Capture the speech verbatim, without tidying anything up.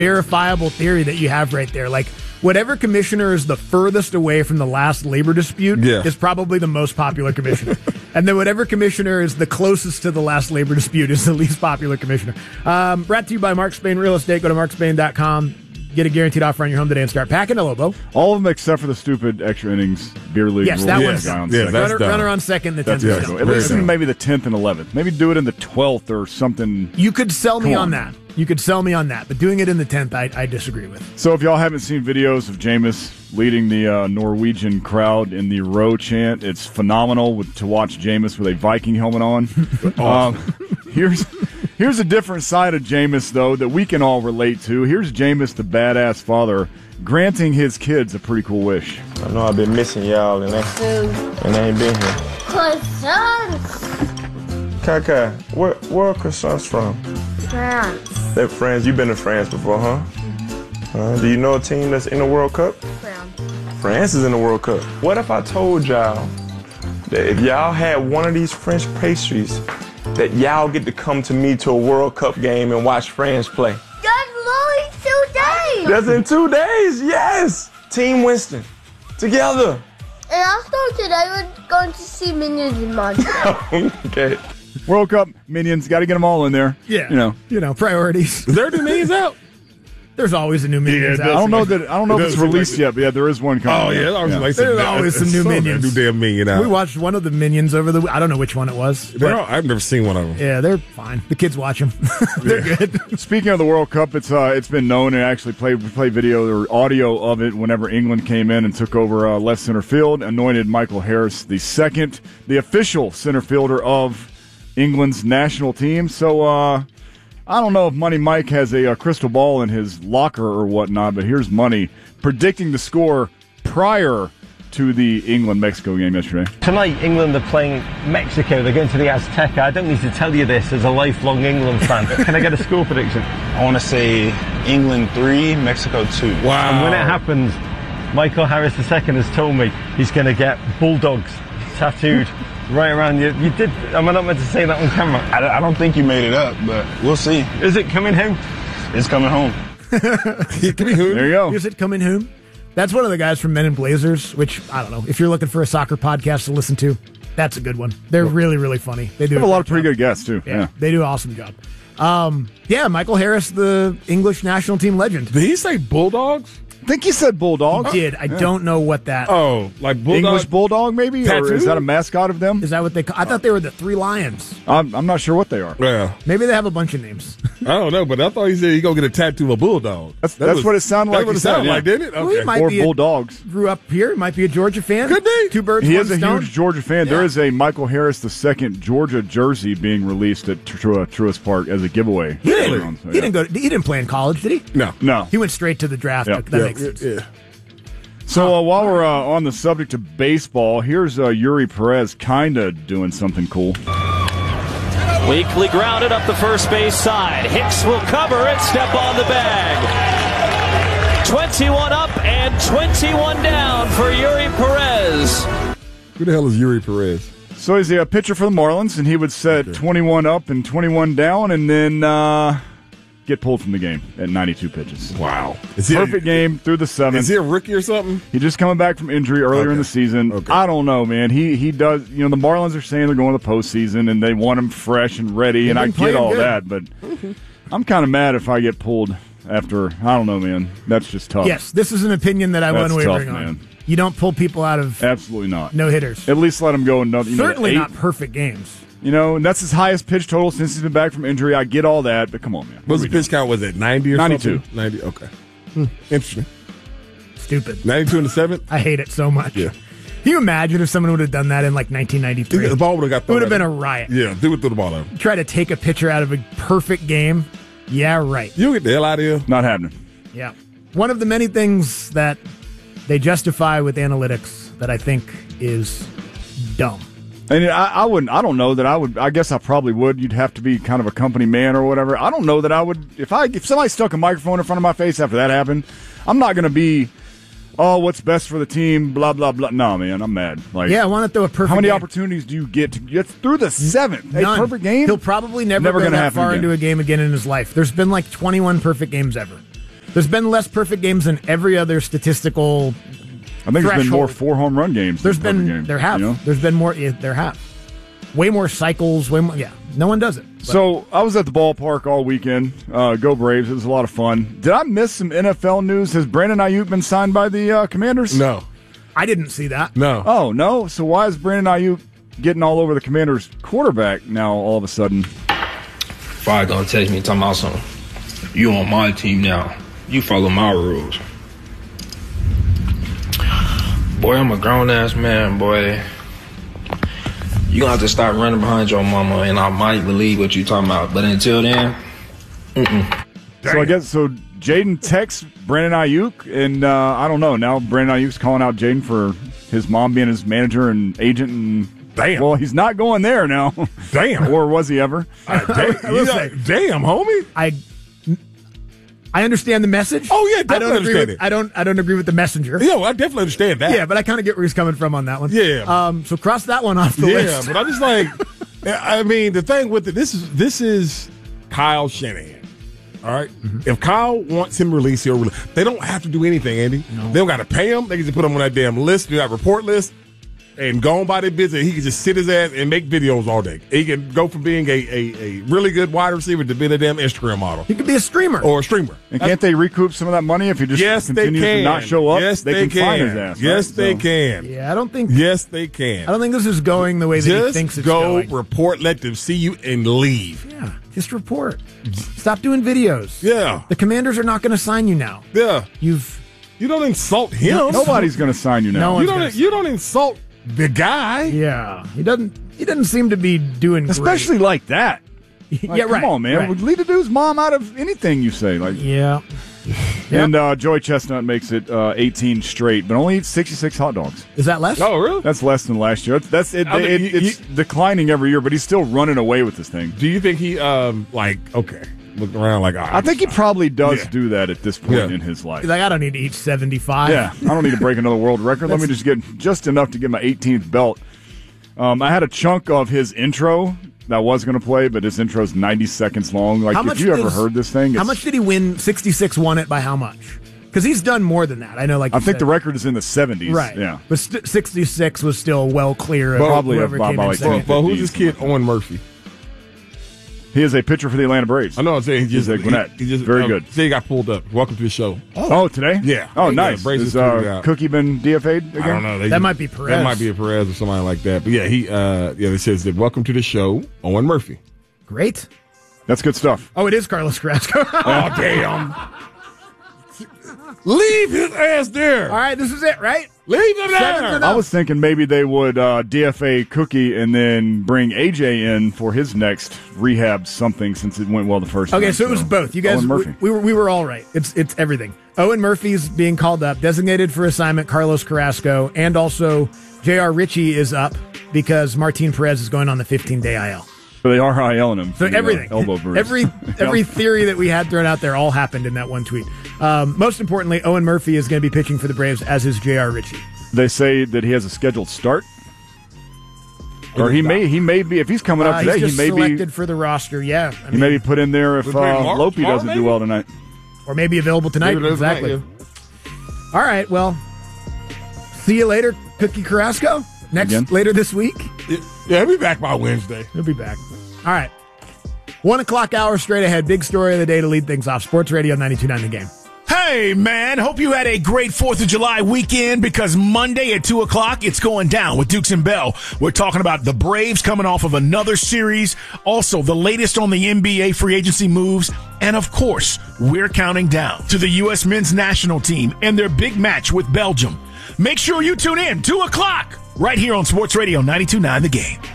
verifiable theory that you have right there. Like, whatever commissioner is the furthest away from the last labor dispute yeah. is probably the most popular commissioner. And then whatever commissioner is the closest to the last labor dispute is the least popular commissioner. Um, brought to you by Mark Spain Real Estate. Go to mark spain dot com. Get a guaranteed offer on your home today and start packing. Hello, Bo. All of them except for the stupid extra innings beer league yes, rule. That Yes, one's yeah, yeah, runner, runner on second, the tenth. Yeah, at least in maybe the tenth and eleventh. Maybe do it in the twelfth or something. You could sell me Come on on. that. You could sell me on that, but doing it in the tenth, I, I disagree with. So if y'all haven't seen videos of Jameis leading the uh, Norwegian crowd in the row chant, it's phenomenal with, to watch Jameis with a Viking helmet on. um, here's here's a different side of Jameis, though, that we can all relate to. Here's Jameis, the badass father, granting his kids a pretty cool wish. I know I've been missing y'all, and they, and they ain't been here. Croissants. Kaka, where, where are croissants from? France. They're France. You've been to France before, huh? Uh, do you know a team that's in the World Cup? France. France is in the World Cup. What if I told y'all that if y'all had one of these French pastries, that y'all get to come to me to a World Cup game and watch France play? That's literally two days. That's in two days, yes! Team Winston, together. And also today we're going to see Minions in Montreal. Okay. World Cup Minions, got to get them all in there. Yeah, you know, you know, priorities. Is there new Minions out? There's always a new Minions Yeah, out. I don't know that I don't know It if it's does seem released like yet, but yeah, there is one coming. Oh, yeah. There's, yeah. like There's some, always some new some Minions. New damn Minion out. We watched one of the Minions over the. I don't know which one it was. They're but- all, I've never seen one of them. yeah, they're fine. The kids watch them. They're good. Speaking of the World Cup, it's uh, it's been known and actually played played video or audio of it whenever England came in and took over uh, left center field, anointed Michael Harris the second, the official center fielder of England's national team. So uh, I don't know if Money Mike has a, a crystal ball in his locker or whatnot, but here's Money predicting the score prior to the England-Mexico game yesterday. Tonight, England are playing Mexico. They're going to the Azteca. I don't need to tell you this as a lifelong England fan. Can I get a score prediction? I want to say England three, Mexico two. Wow. And when it happens, Michael Harris the second has told me he's going to get bulldogs tattooed right around you. You did. Am I not meant to say that on camera? I, I don't think you made it up, but we'll see. Is it coming home? It's coming home. There you go. Is it coming home? That's one of the guys from Men in Blazers, which, I don't know, if you're looking for a soccer podcast to listen to, that's a good one. They're really, really funny. They do They have a lot of great pretty job. good guests, too. Yeah, Yeah. they do an awesome job. Um, yeah, Michael Harris, the English national team legend. Did he say Bulldogs? I think he said Bulldogs. He did. I don't know what that Oh, like Bulldog? English Bulldog, maybe? Or Tattoo? is that a mascot of them? is. That what they? Call, I thought they were the Three Lions. I'm, I'm not sure what they are. Yeah. Maybe they have a bunch of names. I don't know, but I thought he said he going to get a tattoo of a bulldog. That's- That that's was- what it sounded like That's what he it said, sounded yeah. like, didn't it? Well, he Okay. might Or be a- Bulldogs. Grew up here. Might be a Georgia fan. Could be. Two birds, He one is a stone. huge Georgia fan. There Yeah. is a Michael Harris the second Georgia jersey being released at Tru- uh, Truist Park as a giveaway. He didn't, So, he yeah. didn't go. He didn't play in college, did he? No. No. He went straight to the draft. Yeah. That Yeah, makes sense. Yeah. So uh, while we're uh, on the subject of baseball, here's uh, Yuri Perez kind of doing something cool. Weakly grounded up the first base side. Hicks will cover it, step on the bag. twenty-one up and twenty-one down for Yuri Perez. Who the hell is Yuri Perez? So he's a pitcher for the Marlins, and he would set Okay. twenty-one up and twenty-one down, and then uh, get pulled from the game at ninety-two pitches. Wow. Is he Perfect a, game through the seventh. Is he a rookie or something? He just coming back from injury earlier Okay. in the season. Okay. I don't know, man. He he does. You know, the Marlins are saying they're going to the postseason and they want him fresh and ready, and I been get playing all good. that, but I'm kind of mad if I get pulled after. I don't know, man. That's just tough. Yes, this is an opinion that I That's won't wavering tough, on. man. You don't pull people out of Absolutely not. no hitters. At least let him go. Another, you know, Certainly eight, not perfect games. You know, and that's his highest pitch total since he's been back from injury. I get all that, but come on, man. What What's are the we pitch count? Was it ninety or ninety-two. something? ninety. Okay. Hmm. Interesting. Stupid. ninety-two in the seventh? I hate it so much. Yeah. Can you imagine if someone would have done that in like nineteen ninety-three? The ball would have got It thrown would have at been a him. riot. Yeah, they would throw the ball at him. Try to take a pitcher out of a perfect game. Yeah, right. You get the hell out of here. Not happening. Yeah. One of the many things that they justify with analytics that I think is dumb. And I, I wouldn't. I don't know that I would. I guess I probably would. You'd have to be kind of a company man or whatever. I don't know that I would. If I if somebody stuck a microphone in front of my face after that happened, I'm not going to be. Oh, what's best for the team? Blah blah blah. No, man, I'm mad. Like, Yeah, I want to throw a perfect how many game. opportunities do you get to get through the seventh? A None. perfect game. He'll probably never, Never go gonna that happen far again. into a game again in his life. There's been like twenty-one perfect games ever. There's been less perfect games than every other statistical I think there's been more threshold. four home run games. There's than been perfect games, there have you know? there's been more yeah, there have way more cycles. Way more. Yeah, no one does it. But. So I was at the ballpark all weekend. Uh, go Braves! It was a lot of fun. Did I miss some N F L news? Has Brandon Ayuk been signed by the uh, Commanders? No. I didn't see that. No. Oh no! So why is Brandon Ayuk getting all over the Commanders' quarterback now? All of a sudden, Fire gonna text me talking about something. You on my team now. You follow my rules. Boy, I'm a grown-ass man, boy. You gonna have to stop running behind your mama, and I might believe what you talking about. But until then, mm-mm. so I guess so. Jaden texts Brandon Ayuk, and uh, I don't know. Now Brandon Ayuk's calling out Jaden for his mom being his manager and agent, and Damn. well, he's not going there now. Damn. Or was he ever? Uh, damn, you know, damn, homie. I I understand the message. Oh, yeah, I definitely don't agree understand with, it. I don't I don't agree with the messenger. Yeah, well, I definitely understand that. Yeah, but I kind of get where he's coming from on that one. Yeah. Um. So cross that one off the Yeah, list. but I'm just like, I mean, the thing with it, this is this is Kyle Shanahan. All right? Mm-hmm. If Kyle wants him released, he'll release. They don't have to do anything, Andy. They don't got to pay him. They can just put him on that damn list, do that report list, and go on by their business. He can just sit his ass and make videos all day. He can go from being a, a, a really good wide receiver to being a damn Instagram model. He could be a streamer. Or a streamer. And can't they recoup some of that money if he just Yes, they continues can. to not show up? Yes, they, they, can, can. fine his ass. Yes, right? they So- can. Yeah, I don't think. Yes, they can. I don't think this is going the way that Just he thinks it's go, going. report, let them see you, and leave. Yeah, just report. Stop doing videos. Yeah. The Commanders are not going to sign you now. Yeah. You've You don't insult him. No- Nobody's going to sign you now. No You one's don't. gonna- You don't insult the guy. yeah. He doesn't. He doesn't seem to be doing great. Especially like that. Like, yeah, right. Come on, man. right. Lead a dude's mom out of anything you say. Like, Yeah. And uh, Joey Chestnut makes it uh, eighteen straight, but only eats sixty-six hot dogs. Is that less? Oh, really? That's less than last year. That's, that's it, I mean, it, you- it's declining every year, but he's still running away with this thing. Do you think he, um, like, okay, looked around like, I think he probably does Yeah. do that at this point Yeah. in his life. He's like, I don't need to eat seventy-five. Yeah, I don't need to break another world record. Let me just get just enough to get my eighteenth belt. Um, I had a chunk of his intro that I was going to play, but his intro is ninety seconds long. Like, How if much you ever is- heard this thing, How it's- much did he win? sixty-six won it by how much? Because he's done more than that. I know, like I you think said. the record is in the seventies. right. Yeah. but st- sixty-six was still well clear of Probably whoever by- came by in like second. But, but who's this kid, Owen Murphy? He is a pitcher for the Atlanta Braves. I know. I'm saying he He's just a Gwinnett. He, he just Very um, good. Say he got pulled up. Welcome to the show. Oh, today? Yeah. Oh, Yeah, nice. Braves Is just tweeted uh, out. Cookie been D F A'd again? I don't know. They That just- might be Perez. That might be a Perez or somebody like that. But yeah, he. Uh, yeah, it says that welcome to the show, Owen Murphy. Great. That's good stuff. Oh, it is Carlos Carrasco. Oh damn! Leave his ass there. All right, this is it, right? Leave him Seven's there. enough. I was thinking maybe they would uh, D F A Cookie and then bring A J in for his next rehab something since it went well the first time. Okay, so it was both. You guys, Owen we, Murphy. we were we were all right. It's it's everything. Owen Murphy's being called up, designated for assignment. Carlos Carrasco, and also J R Ritchie is up because Martin Perez is going on the fifteen day I L. So they are ILing him. So for the, uh, everything, elbow bruise. every every theory that we had thrown out there all happened in that one tweet. Um, most importantly, Owen Murphy is going to be pitching for the Braves, as is J R Ritchie. They say that he has a scheduled start, or he may he may be if he's coming up Uh, today. he's just He may selected be for the roster. Yeah, I he mean, may be put in there if uh, Would bring Mark Lope tomorrow, doesn't do maybe? well tonight. or maybe available tonight. Maybe that's Exactly. right, All right. Well, see you later, Cookie Carrasco. Next Again? later this week, yeah. Yeah, he'll be back by Wednesday. he'll be back. All right. One o'clock hour straight ahead. Big story of the day to lead things off. Sports Radio ninety-two point nine The Game. Hey, man, hope you had a great fourth of July weekend because Monday at two o'clock, it's going down with Dukes and Bell. We're talking about the Braves coming off of another series, also the latest on the N B A free agency moves, and of course, we're counting down to the U S men's national team and their big match with Belgium. Make sure you tune in, two o'clock, right here on Sports Radio ninety-two point nine The Game.